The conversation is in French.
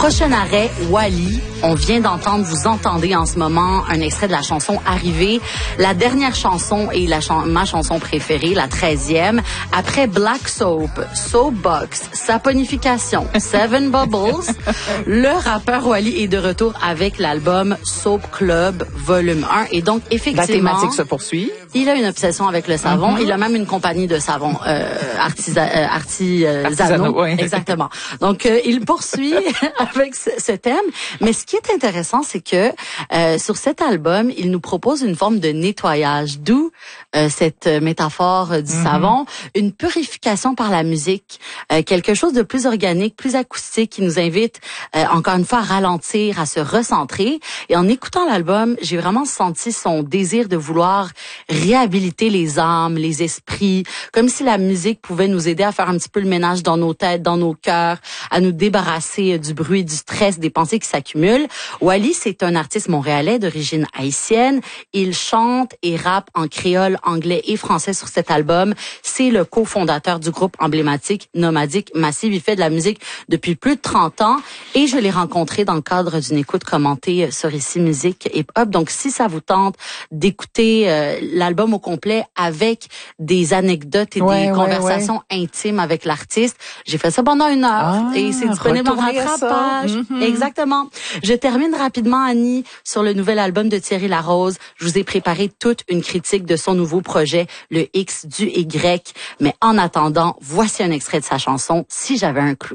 Prochain arrêt, Wally. On vient d'entendre, vous entendez en ce moment un extrait de la chanson Arrivée. La dernière chanson est ma chanson préférée, la 13e. Après Black Soap, Soapbox, Saponification, Seven Bubbles, le rappeur Wally est de retour avec l'album Soap Club Volume 1. Et donc, effectivement... La thématique se poursuit. Il a une obsession avec le savon. Il a même une compagnie de savon artisanaux. Oui. Exactement. Donc, il poursuit avec ce thème. Mais ce qui est intéressant, c'est que sur cet album, il nous propose une forme de nettoyage, d'où cette métaphore du savon, une purification par la musique, quelque chose de plus organique, plus acoustique, qui nous invite encore une fois à ralentir, à se recentrer. Et en écoutant l'album, j'ai vraiment senti son désir de vouloir réhabiliter les âmes, les esprits, comme si la musique pouvait nous aider à faire un petit peu le ménage dans nos têtes, dans nos cœurs, à nous débarrasser du bruit, du stress, des pensées qui s'accumulent. Wally, c'est un artiste montréalais d'origine haïtienne. Il chante et rappe en créole, anglais et français sur cet album. C'est le cofondateur du groupe emblématique Nomadic Massive. Il fait de la musique depuis plus de 30 ans et je l'ai rencontré dans le cadre d'une écoute commentée sur Ici Musique Hip Hop. Donc, si ça vous tente d'écouter l'album au complet avec des anecdotes et des conversations intimes avec l'artiste, j'ai fait ça pendant 1 heure et c'est disponible en rattrapage. Exactement. Je termine rapidement, Annie, sur le nouvel album de Thierry Larose. Je vous ai préparé toute une critique de son nouveau projet, le X du Y. Mais en attendant, voici un extrait de sa chanson « Si j'avais un clou ».